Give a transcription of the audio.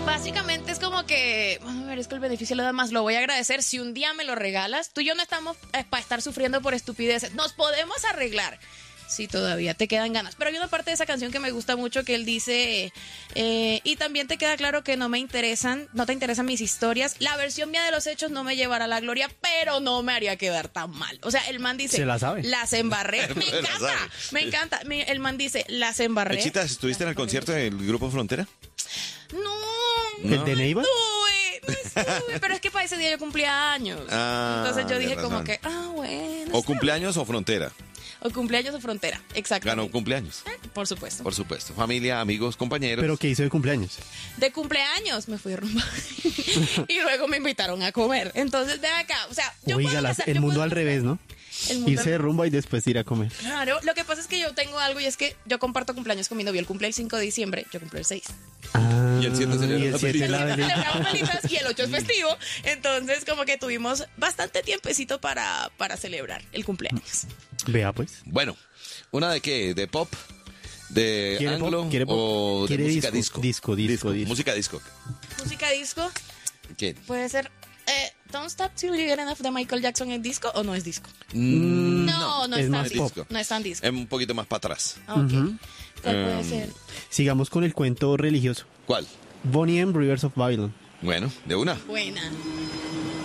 Básicamente es como que, a ver, es que el beneficio lo da más, lo voy a agradecer si un día me lo regalas. Tú y yo no estamos para estar sufriendo por estupideces, nos podemos arreglar. Sí, todavía te quedan ganas. Pero hay una parte de esa canción que me gusta mucho que él dice, y también te queda claro que no te interesan mis historias. La versión mía de los hechos no me llevará a la gloria, pero no me haría quedar tan mal. O sea, el man dice, se la sabe. Las embarré. Me encanta. El man dice, las embarré. Mechita, ¿estuviste en el concierto del Grupo Frontera? No. ¿El de Neiva? No estuve, pero es que para ese día yo cumplía años. Entonces yo dije como que, bueno. ¿O cumpleaños o Frontera? O cumpleaños o Frontera, exactamente. Ganó cumpleaños. Por supuesto. Por supuesto. Familia, amigos, compañeros. ¿Pero qué hizo de cumpleaños? De cumpleaños me fui a rumba. Y luego me invitaron a comer. Entonces, ven acá. O sea, Oiga, el mundo al revés, ¿no? Irse de rumba y después ir a comer. Claro, lo que pasa es que yo tengo algo y es que yo comparto cumpleaños con mi novio. Él cumple el 5 de diciembre, yo cumplo el 6. Ah, Y el 7 celebra la velita. Celebramos velitas y el 8 es festivo. Entonces, como que tuvimos bastante tiempecito para celebrar el cumpleaños. Vea, pues. Bueno, ¿una de qué? ¿De pop? ¿De anglo? ¿Quiere pop? ¿O de ¿Quiere música disco? disco? Disco. Música disco. Música disco. ¿Qué? Puede ser Don't Stop Till You Get Enough de Michael Jackson. ¿Es disco o no es disco? No No es es tan más disco. pop. No es tan disco. Es un poquito más para atrás. Ah, ok. ¿Cuál puede ser? Sigamos con el cuento religioso. ¿Cuál? Bonnie M. Rivers of Babylon. Bueno, de una. Buena.